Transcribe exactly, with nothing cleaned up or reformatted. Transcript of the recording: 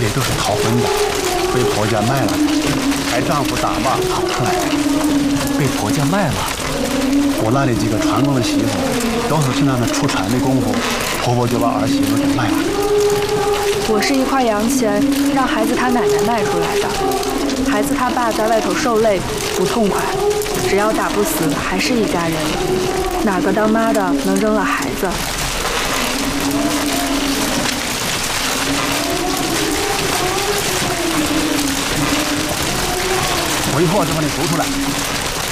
些都是逃婚的，被婆家卖了，挨丈夫打骂跑出来的。 被婆家卖了？ 我那里几个船工的媳妇，都是趁他们出船的功夫，婆婆就把儿媳妇给卖了。 我是一块洋钱，让孩子他奶奶卖出来的。孩子他爸在外头受累，不痛快。只要打不死，还是一家人。哪个当妈的能扔了孩子？ 我一会儿就把你赎出来。